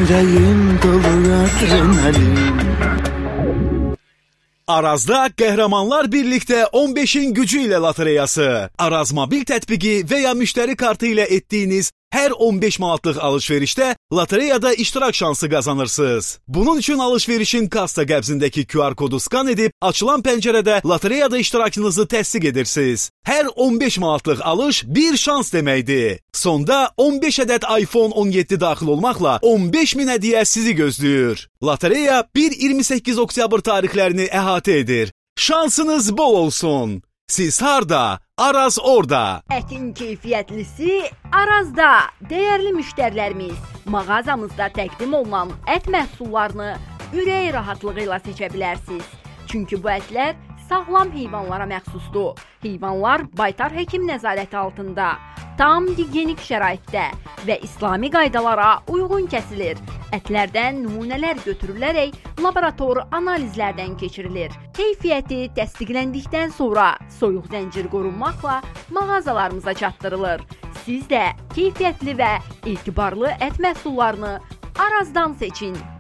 Ürəyim dolu adrenalin. Arazda Qəhrəmanlar birlikdə 15-in gücü ilə lotereyası. Araz mobil tətbiqi və ya müştəri kartı ilə etdiyiniz hər 15 manatlıq alış-verişdə lotereyada iştirak şansı qazanırsınız. Bunun üçün alış-verişin kassa qəbzindəki QR kodu skan edib, açılan pəncərədə lotereyada iştirakınızı təsdiq edirsiniz. Hər 15 manatlıq alış bir şans deməkdir. Sonda 15 ədəd iPhone 17 daxil olmaqla 15 min hədiyyə sizi gözləyir. Lotereya 1-28 oktyabr tarixlərini əhatə edir. Şansınız bol olsun. Siz harda? Araz orada. Ətin keyfiyyətlisi Arazda. Dəyərli müştərilərimiz, mağazamızda təqdim olunan ət məhsullarını ürək rahatlığı ilə seçə bilərsiniz. Çünki bu ətlər sağlam heyvanlara məxsusdur. Heyvanlar baytar həkim nəzarəti altında, tam gigiyenik şəraitdə və İslami qaydalara uyğun kəsilir. Ətlərdən nümunələr götürülərək laborator analizlərdən keçirilir. Keyfiyyəti təsdiqləndikdən sonra soyuq zəncir qorunmaqla mağazalarımıza çatdırılır. Siz də keyfiyyətli və etibarlı ət məhsullarını Arazdan seçin.